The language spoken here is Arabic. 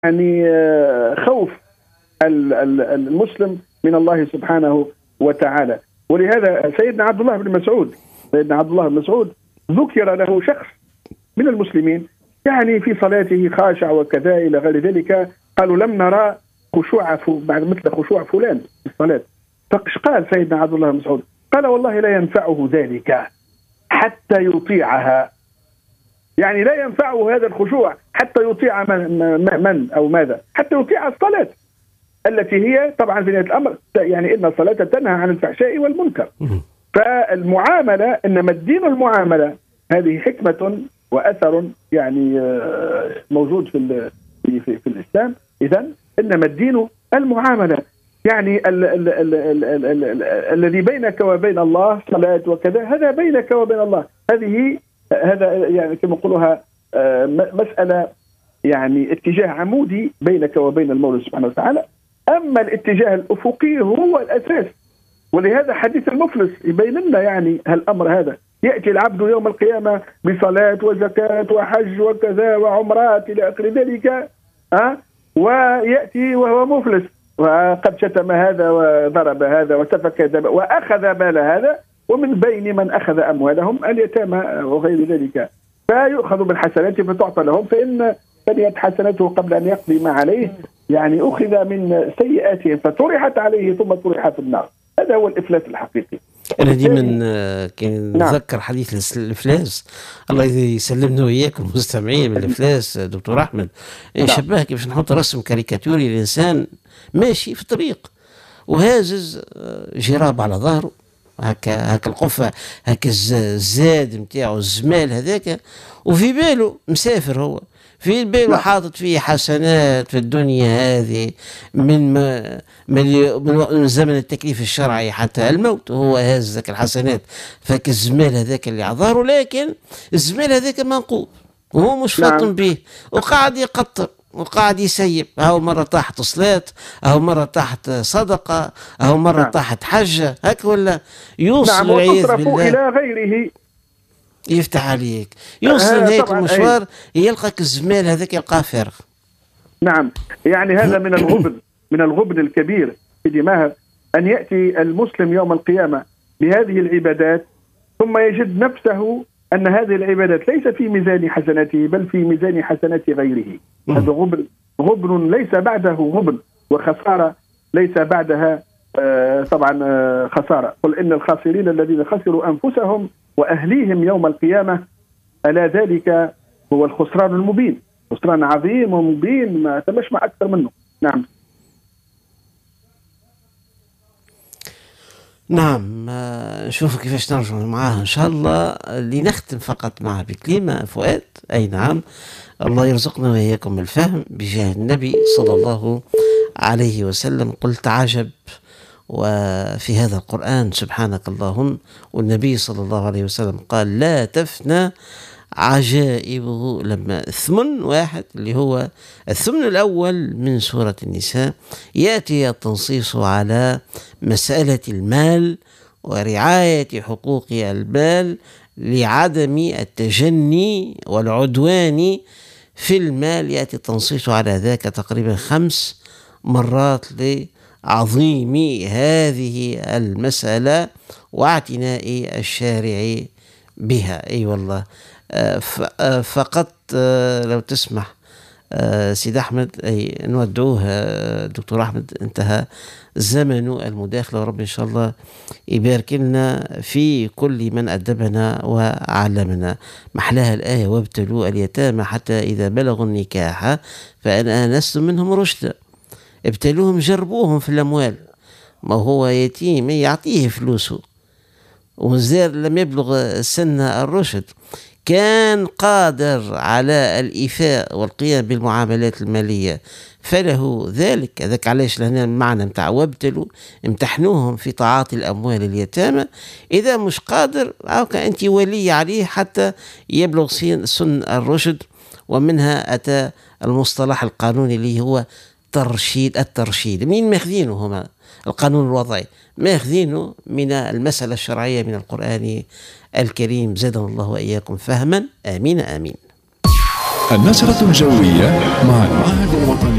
يعني خوف المسلم من الله سبحانه وتعالى. ولهذا سيدنا عبد الله بن مسعود ذكر له شخص من المسلمين يعني في صلاته خاشع وكذا إلى غير ذلك، قالوا لم نرى خشوع مثل خشوع فلان في الصلاة. فايش قال سيدنا عبد الله بن مسعود؟ قال والله لا ينفعه ذلك حتى يطيعها، يعني لا ينفعه هذا الخشوع حتى يطيع من أو ماذا؟ حتى يطيع الصلاة التي هي طبعا زينة الأمر، يعني إن الصلاة تنهى عن الفحشاء والمنكر. فالمعاملة إنما الدين المعاملة، هذه حكمة وأثر يعني موجود في الإسلام. إذن إنما الدين المعاملة، يعني الذي بينك وبين الله صلاة وكذا، هذا بينك وبين الله، هذا يعني كما نقولها مسألة يعني اتجاه عمودي بينك وبين المولى سبحانه وتعالى. أما الاتجاه الأفقي هو الأساس. ولهذا حديث المفلس يبين لنا يعني هالأمر هذا. يأتي العبد يوم القيامة بصلاة وزكاة وحج وكذا وعمرات إلى آخر ذلك، ويأتي وهو مفلس، وقد شتم هذا وضرب هذا وسفك دم وأخذ مال هذا، ومن بين من أخذ أموالهم اليتامى وغير ذلك، فيؤخذ بالحسنات فتعطى لهم، فإن بنيت حسنته قبل أن يقضي ما عليه، يعني أخذ من سيئاتهم فطرحت عليه ثم طرح في النار. هذا هو الإفلاس الحقيقي. أنا ديما نتذكر حديث الإفلاس، الله يسلمنا وإياكم المستمعين من الإفلاس دكتور أحمد. شبه كيف نحط رسم كاريكاتوري للإنسان ماشي في طريق وهازز جراب على ظهره، هكا القفة، هكا الزاد نتاعو الزمال هذاك، وفي باله مسافر، هو في باله حاطط فيه حسنات في الدنيا هذه من زمن التكليف الشرعي حتى الموت، وهو هاز ذاك الحسنات فك الزمال هذاك اللي عذاره، لكن الزمال هذاك منقوب وهو مش فاطن به، وقاعد يقطر وقاعد يسيب، أو مرة طاحت صلاة، أو مرة طاحت صدقة، أو مرة طاحت حجة، هكا ولا يوصل العياذ بالله إلى غيره. يفتح عليك، يوصل هيك المشوار يلقاك الزمال هذاك يلقاه فارغ. نعم، يعني هذا من الغبن الكبير في دماغه، أن يأتي المسلم يوم القيامة بهذه العبادات ثم يجد نفسه أن هذه العبادات ليس في ميزان حسناته بل في ميزان حسنات غيره. هذا غبن ليس بعده غبن، وخسارة ليس بعدها طبعا خسارة. قل إن الخاسرين الذين خسروا أنفسهم وأهليهم يوم القيامة ألا ذلك هو الخسران المبين. خسران عظيم ومبين ما تمش مع أكثر منه. نعم، نشوف كيفاش نرجع معاه إن شاء الله. لنختم فقط معه بكلمة فؤاد، أي نعم، الله يرزقنا وإياكم الفهم بجاه النبي صلى الله عليه وسلم. قلت عجب، وفي هذا القرآن سبحانك اللهم، والنبي صلى الله عليه وسلم قال لا تفنى عجائبه. لما ثمن واحد اللي هو الثمن الأول من سورة النساء يأتي التنصيص على مسألة المال ورعاية حقوق المال لعدم التجني والعدوان في المال، يأتي التنصيص على ذاك تقريبا 5 مرات لعظيم هذه المسألة واعتناء الشارع بها. أي والله. فقط لو تسمح سيد أحمد، أي نودعوه دكتور أحمد، انتهى زمن المداخلة، ورب إن شاء الله يبارك لنا في كل من أدبنا وعلمنا. محلاها الآية وابتلوا اليتامى حتى إذا بلغوا النكاح فإن آنستم منهم رشدا. ابتلوهم، جربوهم في الأموال، ما هو يتيم يعطيه فلوسه وزير لم يبلغ سن الرشد، كان قادر على الإيفاء والقيام بالمعاملات المالية فله ذلك. هذاك علاش لهنا المعنى متاع وابتلوا، امتحنوهم في تعاطي الأموال اليتامى. إذا مش قادر أنت ولي عليه حتى يبلغ سن الرشد. ومنها أتى المصطلح القانوني اللي هو الترشيد. منين ماخذينه هما القانون الوضعي؟ ماخذينه من المسألة الشرعية من القرآن الكريم. زادنا الله وإياكم فهما، آمين آمين. النشرة الجوية مع المعهد الوطني